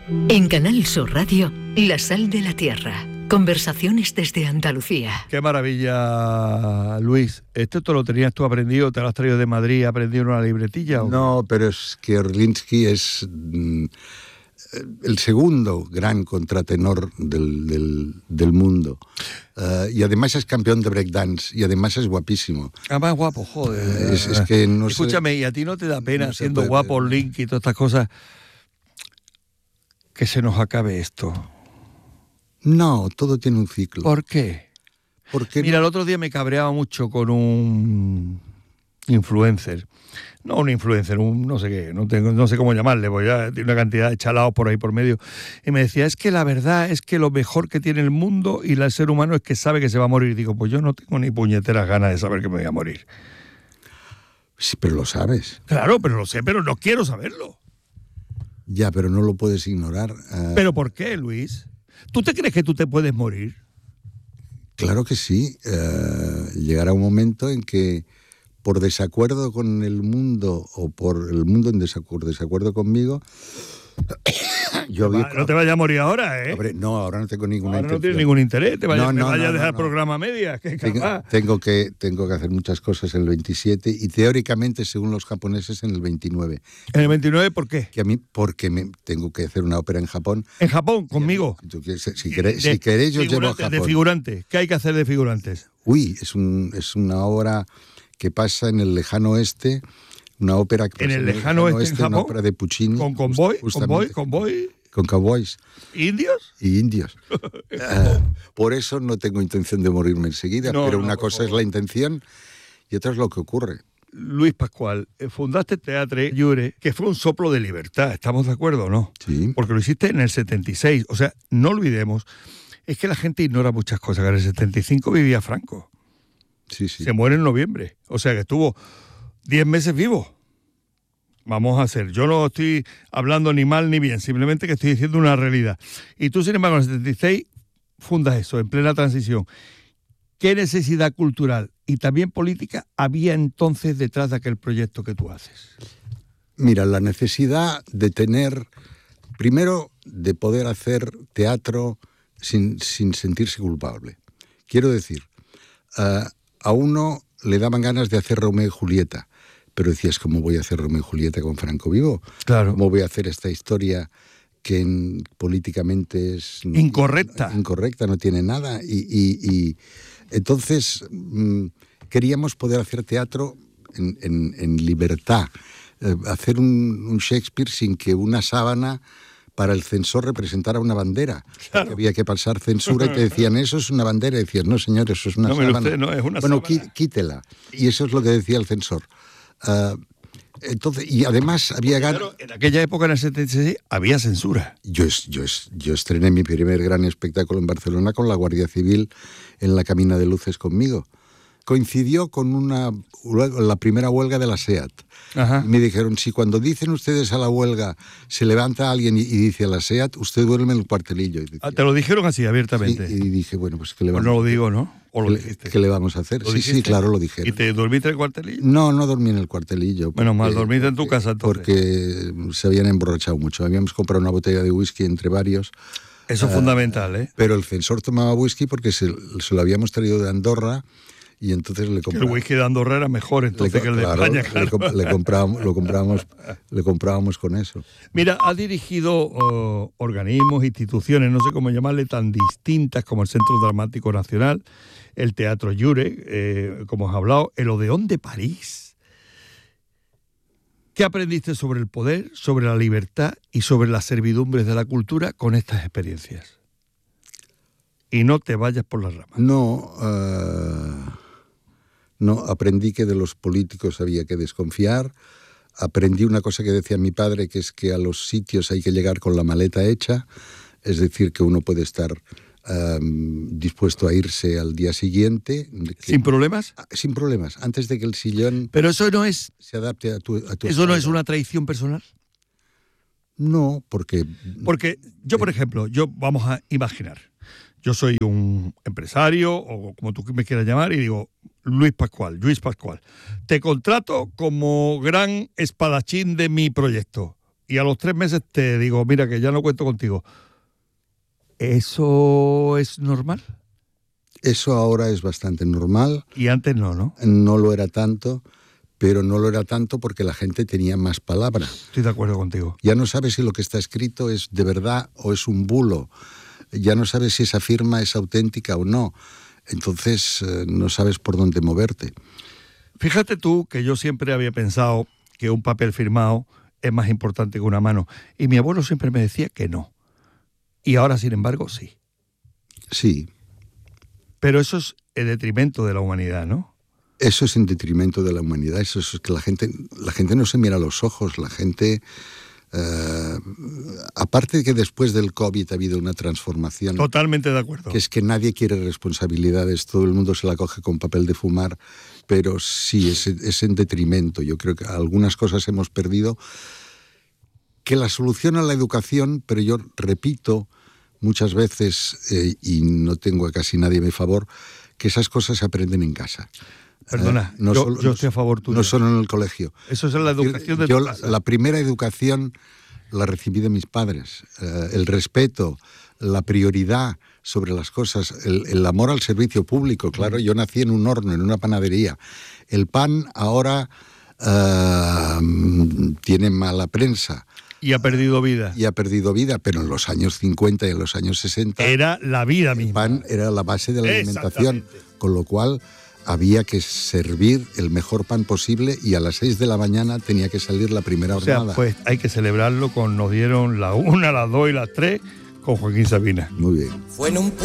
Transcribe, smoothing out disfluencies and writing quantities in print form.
En Canal Sur Radio, La Sal de la Tierra. Conversaciones desde Andalucía. Qué maravilla, Luis. ¿Esto te lo tenías tú aprendido? ¿Te lo has traído de Madrid, aprendido en una libretilla? ¿O no, pero es que Orlinsky es el segundo gran contratenor del mundo. Y además es campeón de breakdance y además es guapísimo. Ah, más guapo, joder. Es que no Escúchame, ¿y a ti no te da pena, no siendo puede, guapo, Link y todas estas cosas, que se nos acabe esto? No, todo tiene un ciclo. ¿Por qué? Porque mira, el otro día me cabreaba mucho con un influencer. No un influencer, un no sé qué, no sé cómo llamarle, porque ya tiene una cantidad de chalados por ahí por medio. Y me decía, es que la verdad es que lo mejor que tiene el mundo y el ser humano es que sabe que se va a morir. Y digo, pues yo no tengo ni puñeteras ganas de saber que me voy a morir. Sí, pero lo sabes. Claro, pero lo sé, pero no quiero saberlo. Ya, pero no lo puedes ignorar. ¿Pero por qué, Luis? ¿Tú te crees que tú te puedes morir? Claro que sí. Llegará un momento en que, por desacuerdo con el mundo o por el mundo en desacuerdo conmigo, no te vayas a morir ahora, ¿eh? Hombre, no, ahora no tengo ninguna intención. No tienes ningún interés. Me vayas a dejar no. programa a medias. Tengo que hacer muchas cosas en el 27 y teóricamente, según los japoneses, en el 29. ¿En el 29 por qué? Porque tengo que hacer una ópera en Japón. ¿En Japón? ¿Conmigo? Si queréis, yo llevo a Japón. De figurantes. ¿Qué hay que hacer de figurantes? Uy, es una obra que pasa en el lejano oeste. Una ópera que en el lejano oeste en Japón, una ópera de Puccini. ¿Con convoy? Con cowboys. ¿Indios? Y indios. Por eso no tengo intención de morirme enseguida, pero una cosa es la intención y otra es lo que ocurre. Luis Pascual, fundaste Teatro Llure, que fue un soplo de libertad, ¿estamos de acuerdo o no? Sí. Porque lo hiciste en el 76, o sea, no olvidemos, es que la gente ignora muchas cosas, que en el 75 vivía Franco. Sí. Se muere en noviembre, o sea que estuvo 10 meses vivo. Vamos a hacer. Yo no estoy hablando ni mal ni bien, simplemente que estoy diciendo una realidad. Y tú, sin embargo, en el 76 fundas eso, en plena transición. ¿Qué necesidad cultural y también política había entonces detrás de aquel proyecto que tú haces? Mira, la necesidad de tener, primero, de poder hacer teatro sin sentirse culpable. Quiero decir, a uno le daban ganas de hacer Romeo y Julieta, pero decías, ¿cómo voy a hacer Romeo y Julieta con Franco vivo? Claro. ¿Cómo voy a hacer esta historia que políticamente es incorrecta, no tiene nada? Y entonces queríamos poder hacer teatro en libertad, hacer un Shakespeare sin que una sábana para el censor representara una bandera. Claro. Había que pasar censura y te decían, eso es una bandera, y decías, no señor, eso es una sábana. Usted, no, es una bueno, sábana. Quítela. Y eso es lo que decía el censor. Entonces, y además había ganas. Claro, en aquella época, en el 76, había censura. Yo estrené mi primer gran espectáculo en Barcelona con la Guardia Civil en la Camina de Luces conmigo. Coincidió con la primera huelga de la SEAT. Ajá. Me dijeron, si cuando dicen ustedes a la huelga se levanta alguien y dice a la SEAT, usted duerme en el cuartelillo. Y decía, te lo dijeron así, abiertamente. Sí, y dije, bueno, pues ¿qué le vamos a hacer? No lo digo, ¿no? ¿O lo dijiste? ¿Qué le vamos a hacer? Sí, claro, lo dijeron. ¿Y te dormiste en el cuartelillo? No dormí en el cuartelillo. Menos mal, dormiste en tu casa entonces. Porque se habían emborrachado mucho. Habíamos comprado una botella de whisky entre varios. Eso es fundamental, ¿eh? Pero el censor tomaba whisky porque se lo habíamos traído de Andorra. Y entonces le compramos. El whisky de Andorra era mejor entonces que el de España, claro. Le comprábamos con eso. Mira, ha dirigido organismos, instituciones, no sé cómo llamarle, tan distintas como el Centro Dramático Nacional, el Teatro Llure, como has hablado, el Odeón de París. ¿Qué aprendiste sobre el poder, sobre la libertad y sobre las servidumbres de la cultura con estas experiencias? Y no te vayas por las ramas. No, aprendí que de los políticos había que desconfiar. Aprendí una cosa que decía mi padre, que es que a los sitios hay que llegar con la maleta hecha, es decir, que uno puede estar dispuesto a irse al día siguiente. ¿Sin problemas? Sin problemas, antes de que el sillón Pero eso no es, se adapte a tu ¿eso espalda. no es una traición personal? No, porque yo, por ejemplo, vamos a imaginar, yo soy un empresario, o como tú me quieras llamar, y digo, Luis Pascual, te contrato como gran espadachín de mi proyecto. y a los 3 meses te digo, mira, que ya no cuento contigo, ¿eso es normal? Eso ahora es bastante normal. Y antes no, ¿no? No lo era tanto, pero no lo era tanto porque la gente tenía más palabra. Estoy de acuerdo contigo. Ya no sabes si lo que está escrito es de verdad o es un bulo. Ya no sabes si esa firma es auténtica o no. Entonces no sabes por dónde moverte. Fíjate tú que yo siempre había pensado que un papel firmado es más importante que una mano. Y mi abuelo siempre me decía que no. Y ahora, sin embargo, sí. Sí. Pero eso es en detrimento de la humanidad, ¿no? Eso es en detrimento de la humanidad. Eso es que la gente no se mira a los ojos. La gente... aparte de que después del COVID ha habido una transformación. Totalmente de acuerdo. Que es que nadie quiere responsabilidades, todo el mundo se la coge con papel de fumar, pero sí, es en detrimento. Yo creo que algunas cosas hemos perdido. Que la solución a la educación, pero yo repito muchas veces, y no tengo a casi nadie a mi favor, que esas cosas se aprenden en casa. Perdona, yo estoy a favor tuyo. No solo en el colegio. Eso es la educación de tu casa. La primera educación la recibí de mis padres. El respeto, la prioridad sobre las cosas, el amor al servicio público. Claro, yo nací en un horno, en una panadería. El pan ahora tiene mala prensa. Y ha perdido vida. Y ha perdido vida, pero en los años 50 y en los años 60... Era la vida misma. El pan era la base de la alimentación, con lo cual había que servir el mejor pan posible y a las 6 de la mañana tenía que salir la primera hornada. O sea, pues hay que celebrarlo nos dieron la 1, las 2 y las 3 con Joaquín Sabina. Muy bien. Fue en un